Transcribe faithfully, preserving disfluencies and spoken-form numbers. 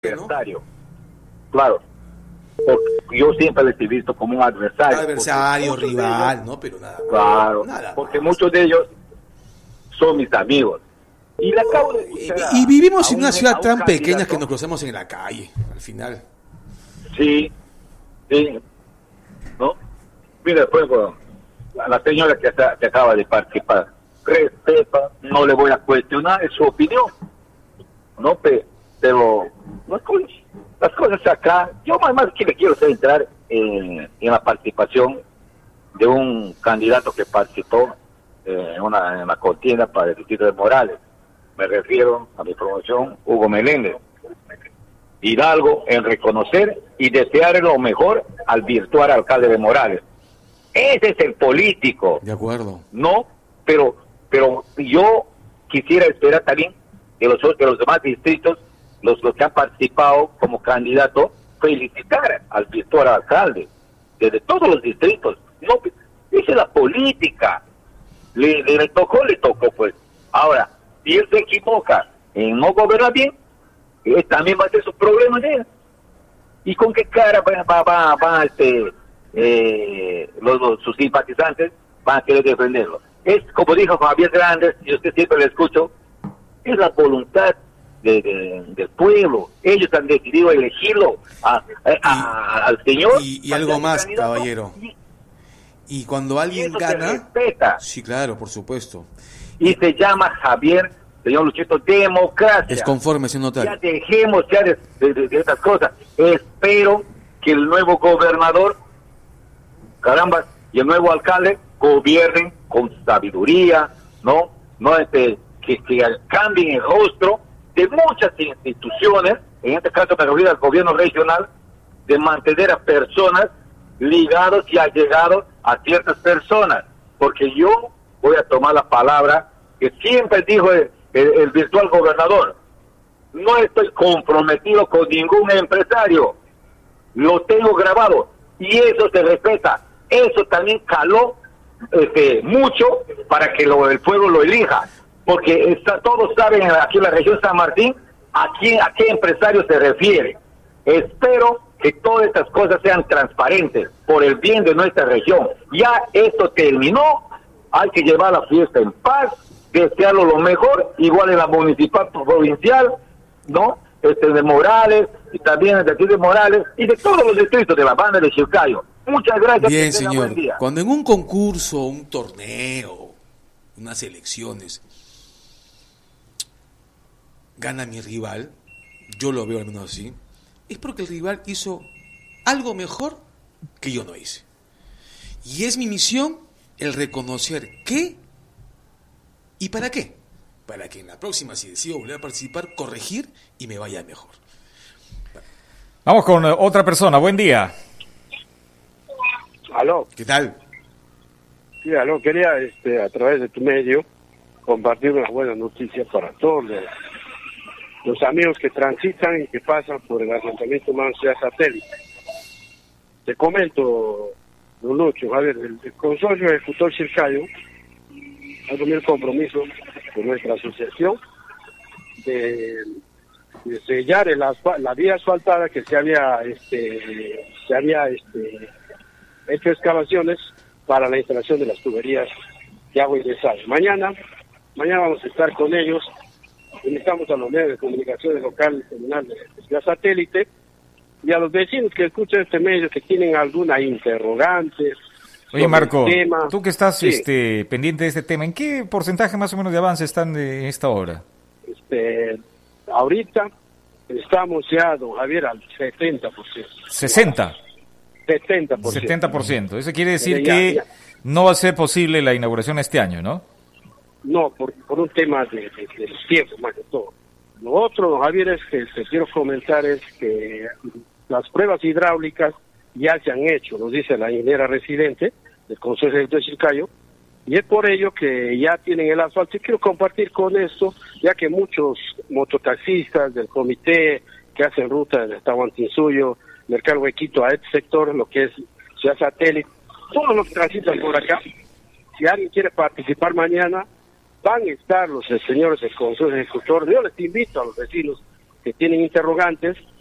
adversario, ¿no? Claro, porque yo siempre les he visto como un adversario. Adversario, rival, ellos, ¿no? Pero nada más. Claro, nada porque más. Muchos de ellos son mis amigos. Y, le acabo de y, y vivimos en una ciudad tan candidato. pequeña que nos cruzamos en la calle, al final. Sí, sí, ¿no? Mira, pues, bueno, la señora que, que acaba de participar, respeta, no le voy a cuestionar, es su opinión, ¿no? Pero, pero las, cosas, las cosas acá, yo más, más que le quiero centrar en, en la participación de un candidato que participó eh, en, una, en una contienda para el distrito de Morales. Me refiero a mi promoción, Hugo Meléndez. Hidalgo en reconocer y desear lo mejor al virtual alcalde de Morales. Ese es el político. De acuerdo. No, pero pero yo quisiera esperar también de los, de los demás distritos, los, los que han participado como candidato, felicitar al virtual alcalde, desde todos los distritos. No, esa es la política. Le, le, le tocó, le tocó, pues. Ahora, si él se equivoca en no gobernar bien, eh, también va a ser su problema de él. ¿Y con qué cara va, va, va, va este, eh, los, los, sus simpatizantes van a querer defenderlo? Es, como dijo Javier Grandes, y usted siempre le escucho, es la voluntad de, de, del pueblo. Ellos han decidido elegirlo a, a, a, al señor. Y, y algo más, caballero. Y, y cuando alguien y gana... se respeta. Sí, claro, por supuesto. Y, y se llama Javier, señor Luchito, democracia. Es conforme, señor notario. Ya dejemos ya de, de, de, de estas cosas. Espero que el nuevo gobernador, caramba, y el nuevo alcalde gobiernen con sabiduría, ¿no? No este, que, que cambien el rostro de muchas instituciones, en este caso me refiero al gobierno regional, de mantener a personas ligados y allegados a ciertas personas, porque yo voy a tomar la palabra que siempre dijo el, el, el virtual gobernador: no estoy comprometido con ningún empresario, lo tengo grabado, y eso se respeta. Eso también caló este, mucho para que lo, el pueblo lo elija, porque está, todos saben aquí en la región San Martín a quién, a qué empresario se refiere. Espero que todas estas cosas sean transparentes por el bien de nuestra región. Ya esto terminó, hay que llevar la fiesta en paz, desearlo lo mejor, igual en la municipal provincial, ¿no? Este de Morales, y también de aquí de Morales, y de todos los distritos de la banda de Chilcayo. Muchas gracias. Bien, señor. Cuando en un concurso, un torneo, unas elecciones, gana mi rival, yo lo veo al menos así, es porque el rival hizo algo mejor que yo no hice. Y es mi misión el reconocer qué y para qué. Para que en la próxima, si decido volver a participar, corregir y me vaya mejor. Vamos con otra persona. Buen día. Aló. ¿Qué tal? Sí, aló. Quería, este, a través de tu medio, compartir una buena noticia para todos los, los amigos que transitan y que pasan por el asentamiento humano Ciudad Satélite. Te comento, don Lucho, Javier, el, el consorcio ejecutor Chilcayo ha asumido el compromiso de nuestra asociación de, de sellar el asfal- la vía asfaltada que se había este se había este hecho excavaciones para la instalación de las tuberías de agua y de sal. Mañana, mañana vamos a estar con ellos. Invitamos a los medios de comunicación local comunal de Ciudad Satélite y a los vecinos que escuchan este medio que tienen alguna interrogante. Oye, Marco, tema. tú que estás Sí. este, pendiente de este tema, ¿en qué porcentaje más o menos de avance están en esta hora? Este, ahorita estamos ya, don Javier, al setenta por ciento. ¿sesenta? setenta por ciento. setenta por ciento. Eso quiere decir Pero ya, que ya. no va a ser posible la inauguración este año, ¿no? No, por, por un tema de, de, de los tiempos, más que todo. Lo otro, don Javier, es que te quiero comentar es que las pruebas hidráulicas ya se han hecho, nos dice la ingeniera residente del Consejo de Chilcayo, y es por ello que ya tienen el asfalto. Y quiero compartir con esto, ya que muchos mototaxistas del comité que hacen ruta desde Tahuantinsuyo, Mercado Huequito, a este sector, lo que es Ciudad Satélite, todos los que transitan por acá, si alguien quiere participar mañana, van a estar los señores del Consejo Ejecutor. Yo les invito a los vecinos que tienen interrogantes,